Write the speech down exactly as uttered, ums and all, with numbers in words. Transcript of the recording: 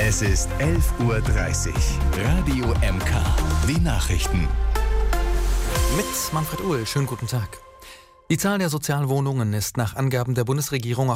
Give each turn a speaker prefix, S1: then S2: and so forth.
S1: Es ist elf Uhr dreißig. Radio M K. Die Nachrichten.
S2: Mit Manfred Uhl. Schönen guten Tag. Die Zahl der Sozialwohnungen ist nach Angaben der Bundesregierung